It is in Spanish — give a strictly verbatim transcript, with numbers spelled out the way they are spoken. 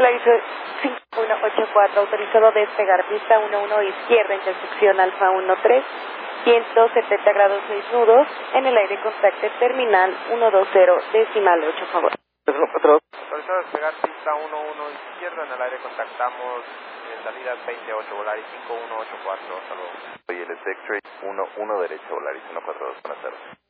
Aviso cinco uno ocho cuatro, autorizado a despegar pista uno uno izquierda, intersección Alfa uno tres, ciento setenta grados seis nudos, en el aire contacte terminal ciento veinte, decimal ocho, favor. Autorizado a despegar pista uno uno izquierda, en el aire contactamos en salida veintiocho, Volaris cinco uno ocho cuatro, hasta luego. Soy el X-Ray uno uno derecho, Volaris uno cuatro dos, buenas tardes.